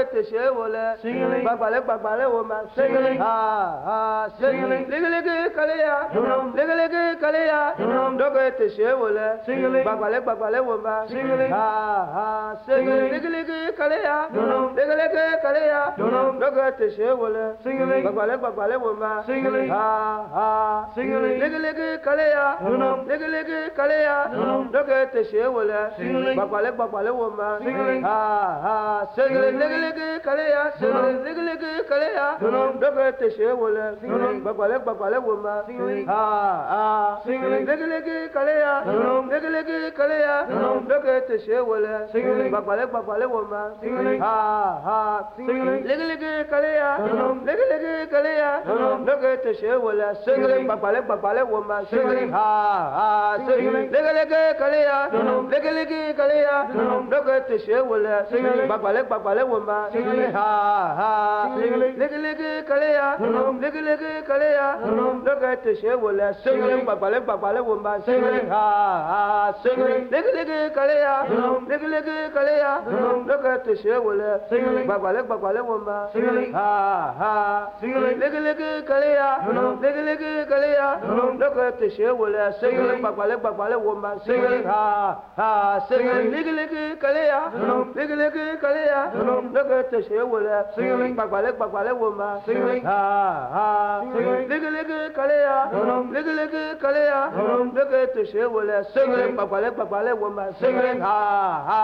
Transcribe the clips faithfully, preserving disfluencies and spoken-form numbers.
te she wole gbagbale gbagbale wo ma ha ha legelege kale ya legelege kale ya dogo te she wole gbagbale gbagbale wo ma ha ha legelege kale ya legelege kale ya dogo te she wole gbagbale gbagbale wo ma ha ha legelege kale ya legelege kale ya dogo te she wole gbagbale gbagbale wo ma ha ha legelege kale ya legelege kale ya dogo te she wole gbagbale gbagbale wo ma ha ha legelege kale ya legelege kale ya dogo te she wole gbagbale gbagbale wo ma ha ha legelege kale ya legelege kale ya dogo te she wole gbagbale gbagbale wo ma ha ha legelege kale ya legelege kale ya dogo te she wole gbagbale gbagbale wo ma ha ha legelege kale ya legelege kale ya dogo te she wole gbagbale gbagbale wo ma ha ha legelege kale ya legelege kale ya dogo te she wole gbagbale gbagbale wo ma ha ha legelege kale ya legelege kale ya dogo te she wole gbagbale gbagbale wo ma ha ha legelege kale ya legelege kale ya dogo te she wole gbagbale gbagbale wo ma ha ha legelege kale ya legelege kale ya dogo te she wole gbagbale gbagbale wo ma ha ha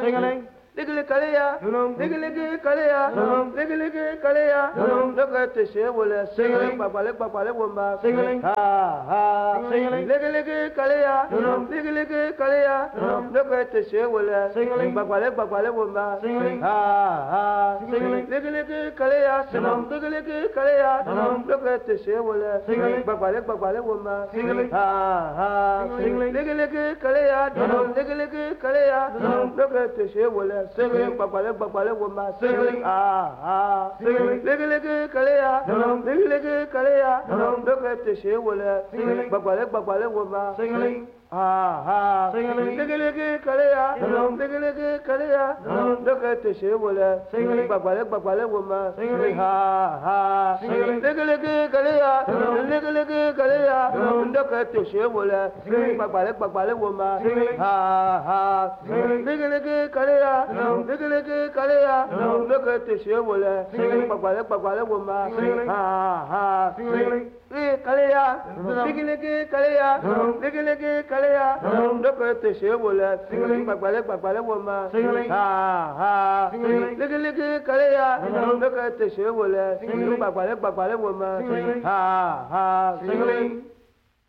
legelege kale ya legelege kale ya legelege kale ya dogo te she wole gbagbale gbagbale wo ma ha ha legelege kale ya legelege kale ya dogo te she wole gbagbale gbagbale wo ma ha ha legelege kale ya legelege kale ya dogo te she wole gbagbale gbagbale wo ma ha ha legelege kale ya legelege kale ya dogo te she wole gbagbale gbagbale wo ma ah ah legelege kale ya legelege kale ya dogo te she wole gbagbale gbagbale wo ma ah ah legelege kale ya legelege kale ya dogo te she wole gbagbale gbagbale wo ma ah ah legelege kale ya legelege kale ya dogo te she wole gbagbale gbagbale wo ma ah ah legelege kale ya legelege kale ya dogo te she wole gbagbale gbagbale wo ma ah ah kale ya legelege kale ya legelege kale ya dogo te she wole gbagbale gbagbale wo ma ah ah legelege kale ya dogo te she wole gbagbale gbagbale wo ma ah ah